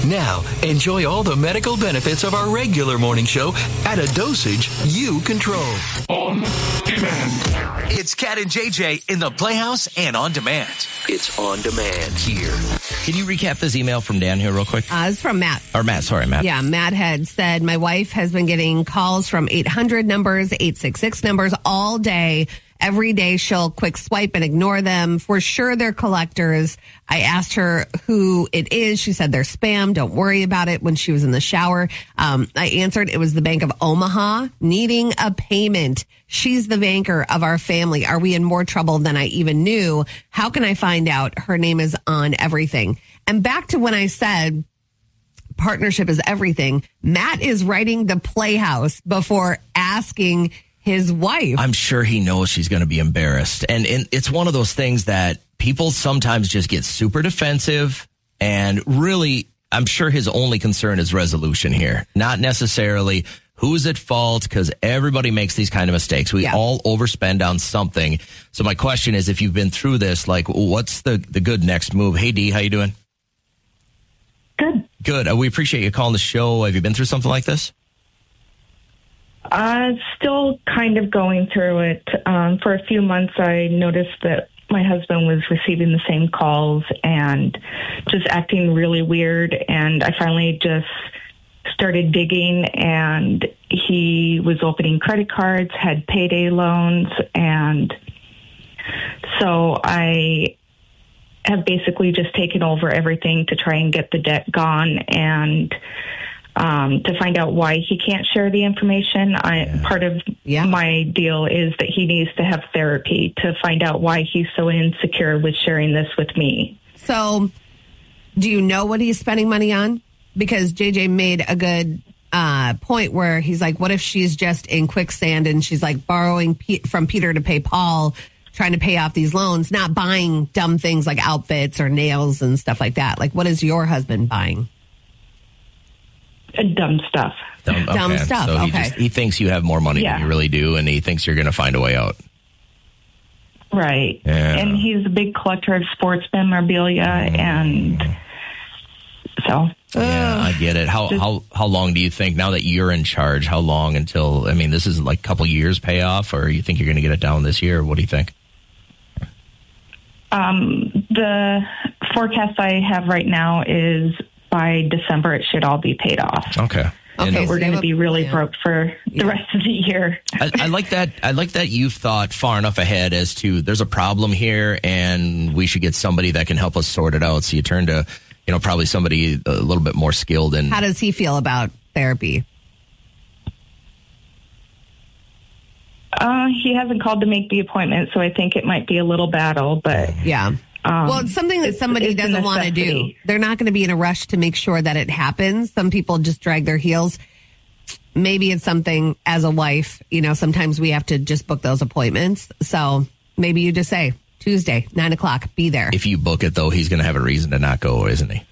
Now, enjoy all the medical benefits of our regular morning show at a dosage you control. On demand. It's Cat and JJ in the Playhouse and on demand. It's on demand here. Can you recap this email from Dan here real quick? It's from Matt. Or Matt, sorry, Matt. Yeah, Matt had said, my wife has been getting calls from 800 numbers, 866 numbers all day. Every day she'll quick swipe and ignore them. For sure they're collectors. I asked her who it is. She said they're spam. Don't worry about it when she was in the shower. I answered it was the Bank of Omaha needing a payment. She's the banker of our family. Are we in more trouble than I even knew? How can I find out? Her name is on everything. And back to when I said partnership is everything. Matt is writing the Playhouse before asking his wife. I'm sure he knows she's going to be embarrassed. And it's one of those things that people sometimes just get super defensive. And really, I'm sure his only concern is resolution here. Not necessarily who's at fault, because everybody makes these kind of mistakes. We all overspend on something. So my question is, if you've been through this, like, what's the good next move? Hey, Dee, how you doing? Good. We appreciate you calling the show. Have you been through something like this? Still kind of going through it. For a few months, I noticed that my husband was receiving the same calls and just acting really weird. And I finally just started digging, and he was opening credit cards, had payday loans. And so I have basically just taken over everything to try and get the debt gone, and to find out why he can't share the information. Part of my deal is that he needs to have therapy to find out why he's so insecure with sharing this with me. So do you know what he's spending money on? Because JJ made a good point where he's like, what if she's just in quicksand and she's like borrowing from Peter to pay Paul, trying to pay off these loans, not buying dumb things like outfits or nails and stuff like that. Like, what is your husband buying? Dumb stuff. Dumb stuff. So he thinks you have more money than you really do, and he thinks you're going to find a way out. Right. Yeah. And he's a big collector of sports memorabilia, and so. Yeah, I get it. How long do you think, now that you're in charge, how long until, I mean, this is like a couple years payoff, or you think you're going to get it down this year? What do you think? The forecast I have right now is by December, it should all be paid off. Okay. And we're going to be really broke for the rest of the year. I like that. I like that you've thought far enough ahead as to there's a problem here and we should get somebody that can help us sort it out. So you turn to, probably somebody a little bit more skilled. And how does he feel about therapy? He hasn't called to make the appointment, so I think it might be a little battle, but yeah. Well, it's something that somebody doesn't want to do. They're not going to be in a rush to make sure that it happens. Some people just drag their heels. Maybe it's something as a wife, sometimes we have to just book those appointments. So maybe you just say Tuesday, 9:00, be there. If you book it, though, he's going to have a reason to not go, isn't he?